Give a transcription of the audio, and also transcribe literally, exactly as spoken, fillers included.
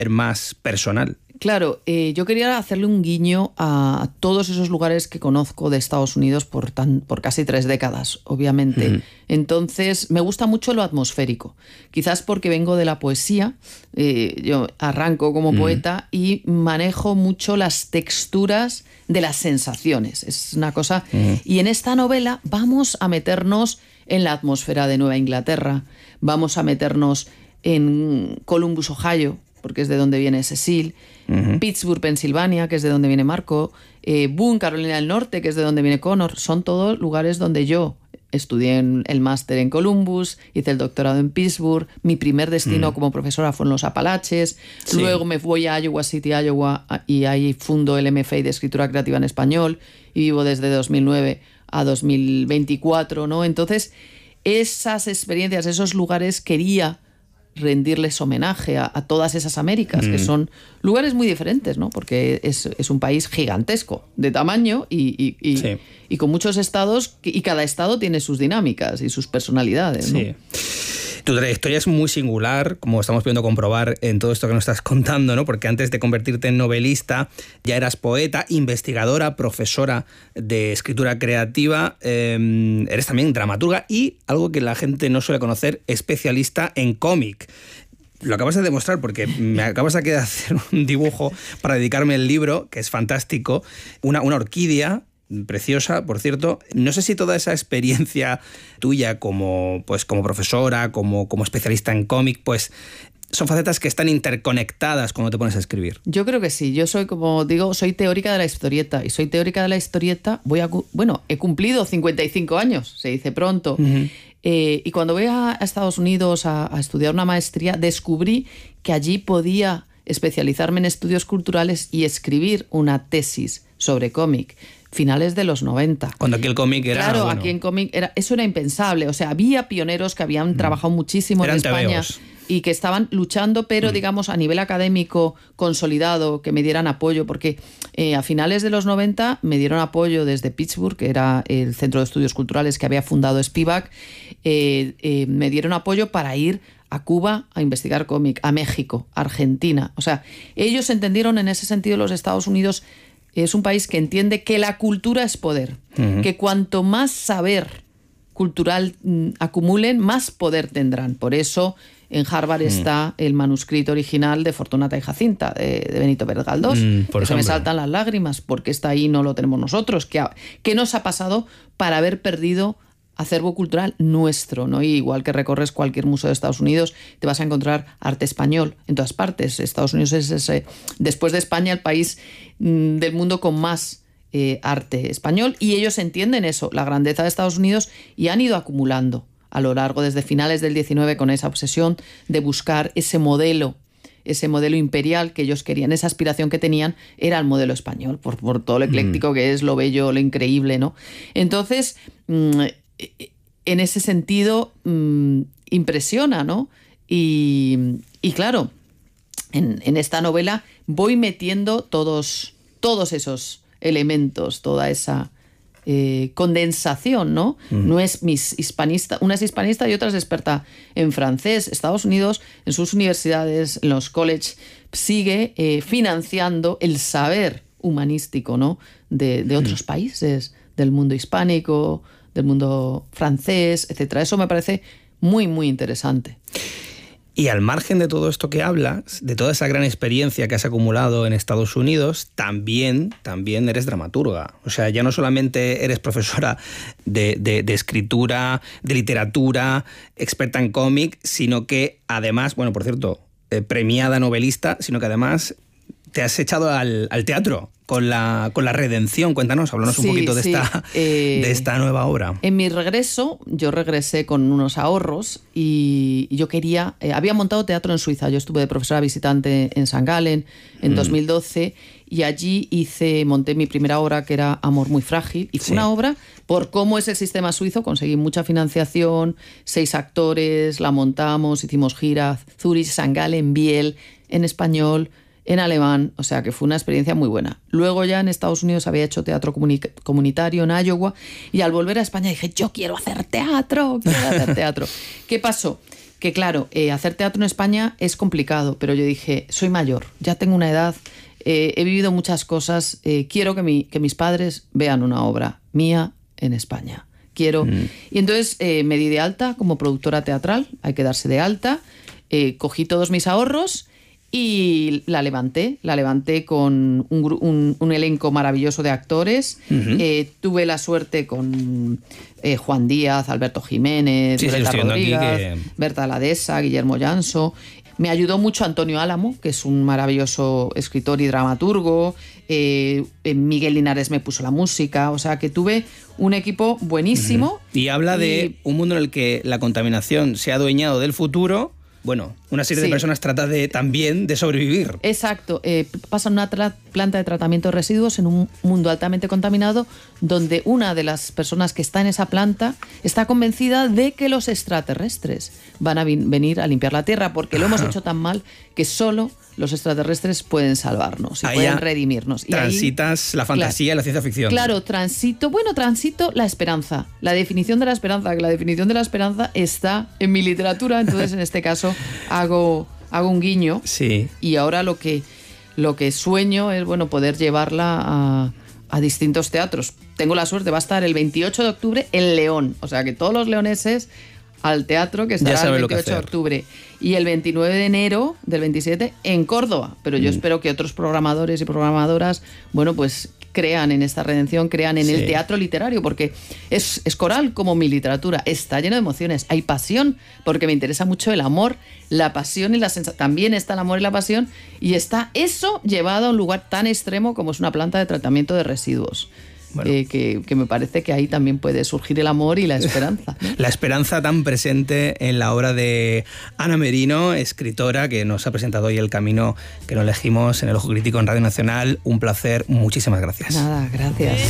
más personal. Claro, eh, yo quería hacerle un guiño a todos esos lugares que conozco de Estados Unidos por, tan, por casi tres décadas, obviamente. Uh-huh. Entonces, me gusta mucho lo atmosférico. Quizás porque vengo de la poesía, eh, yo arranco como uh-huh. poeta y manejo mucho las texturas de las sensaciones. Es una cosa... Uh-huh. Y en esta novela vamos a meternos en la atmósfera de Nueva Inglaterra, vamos a meternos en Columbus, Ohio, porque es de donde viene Cecil, uh-huh. Pittsburgh, Pensilvania, que es de donde viene Marco, eh, Boone, Carolina del Norte, que es de donde viene Connor. Son todos lugares donde yo estudié en el máster en Columbus, hice el doctorado en Pittsburgh, mi primer destino uh-huh. como profesora fue en los Apalaches, sí. luego me voy a Iowa City, Iowa, y ahí fundo el M F A de Escritura Creativa en Español, y vivo desde dos mil nueve a dos mil veinticuatro, ¿no? Entonces, esas experiencias, esos lugares quería rendirles homenaje a, a todas esas Américas, mm. que son lugares muy diferentes, ¿no? Porque es, es un país gigantesco de tamaño y, y, y, sí. y con muchos estados, y cada estado tiene sus dinámicas y sus personalidades, ¿no? Sí. Tu trayectoria es muy singular, como estamos pudiendo comprobar en todo esto que nos estás contando, ¿no? Porque antes de convertirte en novelista ya eras poeta, investigadora, profesora de escritura creativa, eh, eres también dramaturga y, algo que la gente no suele conocer, especialista en cómic. Lo acabas de demostrar porque me acabas de hacer un dibujo para dedicarme al libro, que es fantástico, una, una orquídea preciosa, por cierto. No sé si toda esa experiencia tuya como, pues, como profesora, como, como especialista en cómic, pues son facetas que están interconectadas cuando te pones a escribir. Yo creo que sí. Yo soy, como digo, soy teórica de la historieta. Y soy teórica de la historieta, voy a... Bueno, he cumplido cincuenta y cinco años, se dice pronto. Uh-huh. Eh, y cuando voy a Estados Unidos a, a estudiar una maestría, descubrí que allí podía especializarme en estudios culturales y escribir una tesis sobre cómic. Finales de los noventa. Cuando aquí el cómic era... Claro, bueno, aquí en cómic era, eso era impensable. O sea, había pioneros que habían mm. trabajado muchísimo Eran en España tebeos. Y que estaban luchando, pero mm. digamos a nivel académico consolidado, que me dieran apoyo, porque eh, a finales de los noventa me dieron apoyo desde Pittsburgh, que era el centro de estudios culturales que había fundado Spivak, eh, eh, me dieron apoyo para ir a Cuba a investigar cómic, a México, a Argentina. O sea, ellos entendieron en ese sentido, los Estados Unidos es un país que entiende que la cultura es poder, uh-huh. que cuanto más saber cultural mm, acumulen, más poder tendrán. Por eso en Harvard uh-huh. está el manuscrito original de Fortunata y Jacinta, de, de Benito Pérez Galdós. Uh-huh, por que se me saltan las lágrimas, porque está ahí, no lo tenemos nosotros. ¿Qué, qué nos ha pasado para haber perdido acervo cultural nuestro, ¿no? Y igual que recorres cualquier museo de Estados Unidos, te vas a encontrar arte español en todas partes. Estados Unidos es ese, después de España, el país mmm, del mundo con más eh, arte español, y ellos entienden eso, la grandeza de Estados Unidos, y han ido acumulando a lo largo, desde finales del diecinueve, con esa obsesión de buscar ese modelo, ese modelo imperial que ellos querían, esa aspiración que tenían, era el modelo español, por, por todo lo ecléctico mm. que es, lo bello, lo increíble, ¿no? Entonces, mmm, en ese sentido mmm, impresiona, ¿no? Y, y claro, en, en esta novela voy metiendo todos, todos esos elementos, toda esa eh, condensación, ¿no? Mm. No es mis hispanista, una es hispanista y otra es experta en francés. Estados Unidos, en sus universidades, en los colleges, sigue eh, financiando el saber humanístico, ¿no? De, de otros mm. países, del mundo hispánico, del mundo francés, etcétera. Eso me parece muy, muy interesante. Y al margen de todo esto que hablas, de toda esa gran experiencia que has acumulado en Estados Unidos, también, también eres dramaturga. O sea, ya no solamente eres profesora de, de, de escritura, de literatura, experta en cómic, sino que además, bueno, por cierto, eh, premiada novelista, sino que además te has echado al, al teatro con la, con la Redención. Cuéntanos, háblanos sí, un poquito de, sí. esta, eh, de esta nueva obra. En mi regreso, yo regresé con unos ahorros y yo quería... Eh, había montado teatro en Suiza. Yo estuve de profesora visitante en Saint Gallen en mm. dos mil doce y allí hice, monté mi primera obra, que era Amor muy frágil, y fue sí. una obra, por cómo es el sistema suizo, conseguí mucha financiación, seis actores, la montamos, hicimos gira, Zurich, Saint Gallen, Biel, en español, en alemán, o sea que fue una experiencia muy buena. Luego ya en Estados Unidos había hecho teatro comuni- comunitario en Iowa, y al volver a España dije, yo quiero hacer teatro, quiero hacer teatro. ¿Qué pasó? que claro, eh, hacer teatro en España es complicado, pero yo dije, soy mayor, ya tengo una edad, eh, he vivido muchas cosas, eh, quiero que, mi, que mis padres vean una obra mía en España. Quiero. Mm. Y entonces eh, me di de alta como productora teatral, hay que darse de alta, eh, cogí todos mis ahorros y la levanté, la levanté con un, un, un elenco maravilloso de actores. Uh-huh. eh, tuve la suerte con eh, Juan Díaz, Alberto Jiménez, sí, Berta sí, Rodríguez, que... Berta Ladesa, Guillermo Llanso. Me ayudó mucho Antonio Álamo, que es un maravilloso escritor y dramaturgo. Eh, Miguel Linares me puso la música. O sea, que tuve un equipo buenísimo. Uh-huh. Y habla y... de un mundo en el que la contaminación se ha adueñado del futuro. Bueno, una serie sí. de personas trata de también de sobrevivir. Exacto. Eh, pasan una tra- planta de tratamiento de residuos en un mundo altamente contaminado, donde una de las personas que está en esa planta está convencida de que los extraterrestres van a vi- venir a limpiar la Tierra, porque lo hemos hecho tan mal que solo los extraterrestres pueden salvarnos y ahí pueden redimirnos. Y transitas ahí, la fantasía claro, y la ciencia ficción. Claro, transito, bueno, transito la esperanza, la definición de la esperanza, que la definición de la esperanza está en mi literatura, entonces en este caso hago, hago un guiño. Sí. Y ahora lo que, lo que sueño es, bueno, poder llevarla a, a distintos teatros. Tengo la suerte, va a estar el veintiocho de octubre en León, o sea que todos los leoneses al teatro, que estará el veintiocho de octubre, y el veintinueve de enero del veintisiete en Córdoba. Pero yo mm. espero que otros programadores y programadoras, bueno, pues crean en esta redención, crean en sí. el teatro literario, porque es, es coral como mi literatura, está lleno de emociones, hay pasión, porque me interesa mucho el amor, la pasión y la sensación. También está el amor y la pasión, y está eso llevado a un lugar tan extremo como es una planta de tratamiento de residuos. Bueno. Eh, que, que me parece que ahí también puede surgir el amor y la esperanza, ¿no? La esperanza tan presente en la obra de Ana Merino, escritora, que nos ha presentado hoy el camino que nos elegimos en El Ojo Crítico en Radio Nacional. Un placer, muchísimas gracias. Nada, gracias.